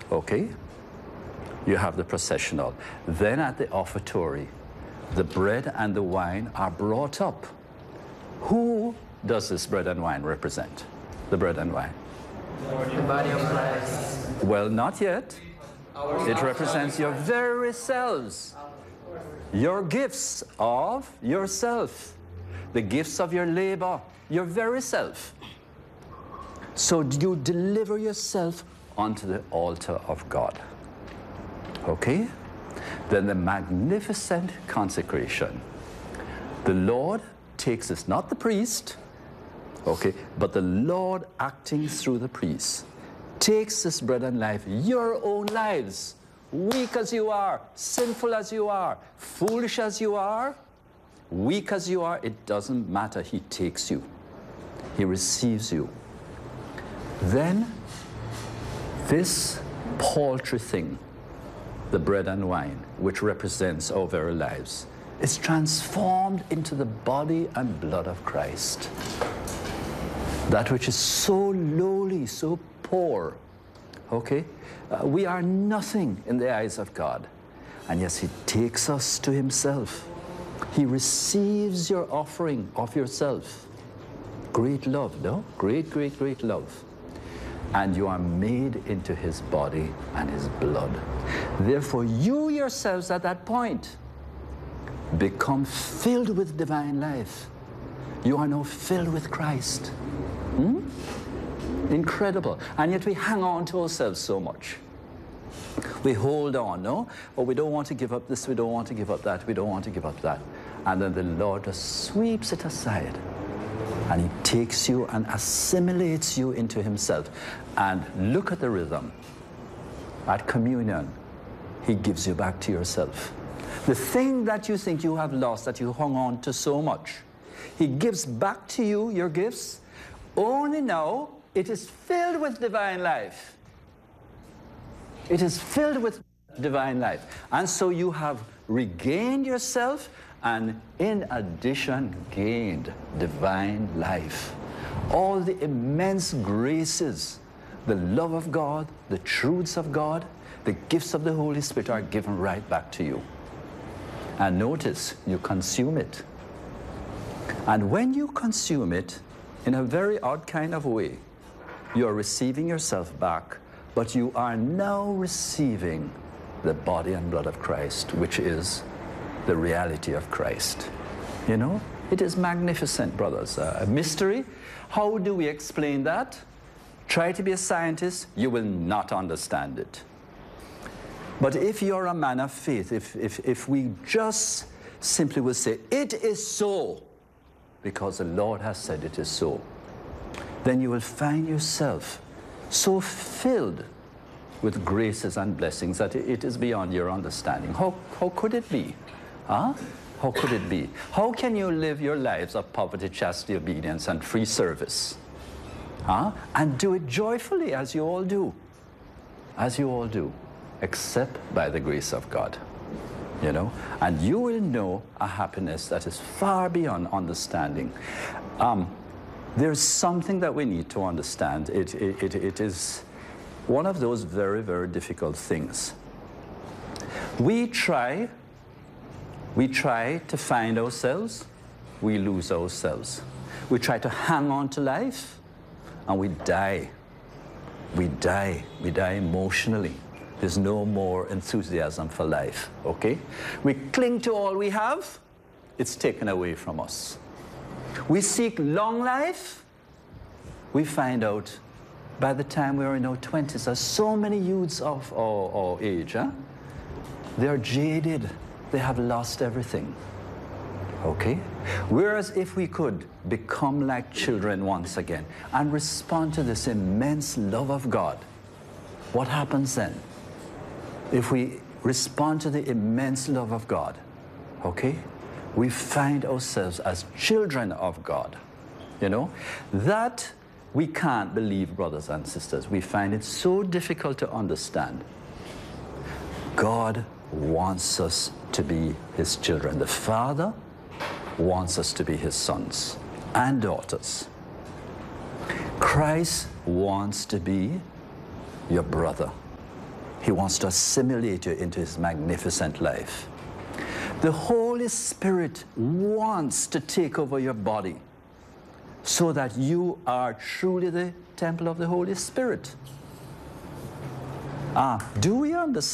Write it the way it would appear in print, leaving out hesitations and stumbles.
Okay? You have the processional. Then at the offertory, the bread and the wine are brought up. Who does this bread and wine represent? The bread and wine. The body of Christ. Well, not yet. It represents your very selves. Your gifts of yourself. The gifts of your labor. Your very self. So you deliver yourself onto the altar of God. Okay? Then the magnificent consecration. The Lord takes this, not the priest, okay, but the Lord acting through the priest, takes this bread and life, your own lives, weak as you are, sinful as you are, foolish as you are, weak as you are, it doesn't matter. He takes you. He receives you. Then this paltry thing, the bread and wine, which represents our very lives, is transformed into the body and blood of Christ. That which is so lowly, so poor, okay? We are nothing in the eyes of God. And yes, he takes us to himself. He receives your offering of yourself. Great love, no? Great, great, great love. And you are made into his body and his blood. Therefore, you yourselves at that point become filled with divine life. You are now filled with Christ. Incredible. And yet we hang on to ourselves so much. We hold on, no? Oh, we don't want to give up this, we don't want to give up that, we don't want to give up that. And then the Lord just sweeps it aside. And he takes you and assimilates you into himself. And look at the rhythm. At communion, he gives you back to yourself. The thing that you think you have lost, that you hung on to so much, he gives back to you your gifts. Only now it is filled with divine life. It is filled with divine life. And so you have regained yourself and in addition gained divine life. All the immense graces, the love of God, the truths of God, the gifts of the Holy Spirit are given right back to you. And notice, you consume it. And when you consume it, in a very odd kind of way, you are receiving yourself back, but you are now receiving the body and blood of Christ, which is the reality of Christ. You know, it is magnificent, brothers. A mystery. How do we explain that? Try to be a scientist, you will not understand it. But if you're a man of faith, if we just simply will say, it is so, because the Lord has said it is so, then you will find yourself so filled with graces and blessings that it is beyond your understanding. How could it be? Huh? How could it be? How can you live your lives of poverty, chastity, obedience, and free service? Huh? And do it joyfully, as you all do. As you all do. Except by the grace of God. You know? And you will know a happiness that is far beyond understanding. There's something that we need to understand. It is one of those very, very difficult things. We try to find ourselves, we lose ourselves. We try to hang on to life, and we die. We die emotionally. There's no more enthusiasm for life, okay? We cling to all we have, it's taken away from us. We seek long life, we find out by the time we're in our 20s, there's so many youths of our age, huh? They're jaded, they have lost everything, okay? Whereas if we could become like children once again and respond to this immense love of God, what happens then? If we respond to the immense love of God, okay, we find ourselves as children of God, you know. That we can't believe, brothers and sisters. We find it so difficult to understand. God wants us to be his children. The Father wants us to be his sons and daughters. Christ wants to be your brother. He wants to assimilate you into his magnificent life. The Holy Spirit wants to take over your body so that you are truly the temple of the Holy Spirit. Do we understand?